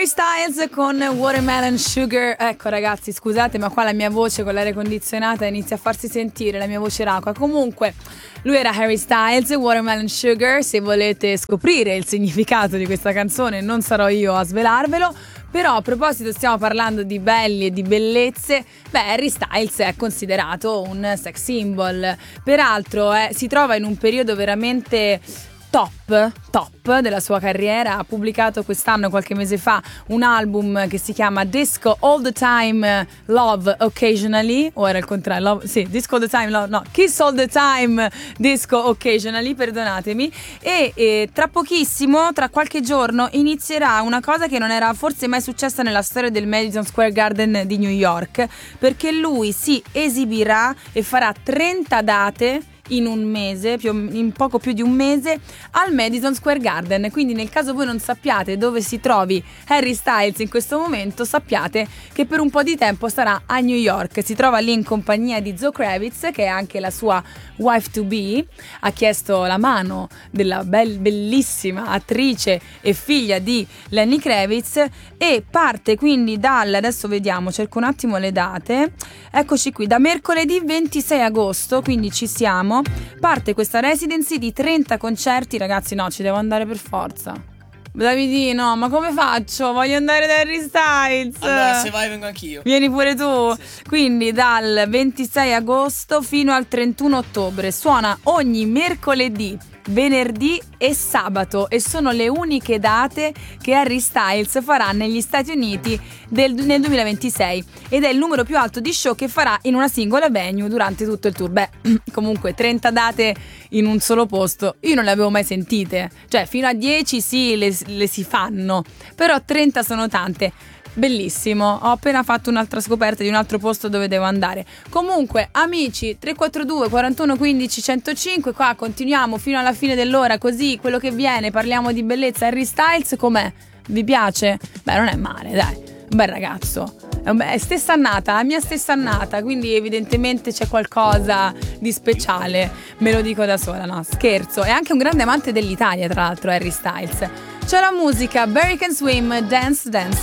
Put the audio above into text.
Harry Styles con Watermelon Sugar. Ecco ragazzi, scusate, ma qua la mia voce con l'aria condizionata inizia a farsi sentire, la mia voce rauca. Comunque, lui era Harry Styles, Watermelon Sugar. Se volete scoprire il significato di questa canzone, non sarò io a svelarvelo. Però a proposito, stiamo parlando di belli e di bellezze. Harry Styles è considerato un sex symbol. Peraltro si trova in un periodo veramente top della sua carriera. Ha pubblicato quest'anno, qualche mese fa, un album che si chiama Disco All the Time Love Occasionally, o era il contrario? Disco All the Time Love, no, Kiss All the Time Disco Occasionally, perdonatemi. E tra pochissimo, tra qualche giorno, inizierà una cosa che non era forse mai successa nella storia del Madison Square Garden di New York, perché lui si esibirà e farà 30 date in un mese, in poco più di un mese, al Madison Square Garden. Quindi nel caso voi non sappiate dove si trovi Harry Styles in questo momento, sappiate che per un po' di tempo sarà a New York. Si trova lì in compagnia di Zoe Kravitz, che è anche la sua wife to be. Ha chiesto la mano della bellissima attrice e figlia di Lenny Kravitz, e parte quindi adesso vediamo, cerco un attimo le date, eccoci qui, da mercoledì 26 agosto, quindi ci siamo. Parte questa residency di 30 concerti. Ragazzi, no, ci devo andare per forza. Davidino, ma come faccio? Voglio andare da Harry Styles. Allora, se vai vengo anch'io. Vieni pure tu. Sì. Quindi dal 26 agosto fino al 31 ottobre suona ogni mercoledì, venerdì e sabato, e sono le uniche date che Harry Styles farà negli Stati Uniti nel 2026, ed è il numero più alto di show che farà in una singola venue durante tutto il tour. Comunque 30 date in un solo posto io non le avevo mai sentite, cioè fino a 10 sì, le si fanno, però 30 sono tante. Bellissimo, ho appena fatto un'altra scoperta di un altro posto dove devo andare. Comunque amici, 342 41 15 105, qua continuiamo fino alla fine dell'ora, così quello che viene, parliamo di bellezza. Harry Styles com'è? Vi piace? Non è male, dai, un bel ragazzo. È stessa annata, la mia stessa annata, quindi evidentemente c'è qualcosa di speciale, me lo dico da sola, no scherzo. È anche un grande amante dell'Italia, tra l'altro, Harry Styles. C'è la musica, Barry Can Swim, Dance Dance.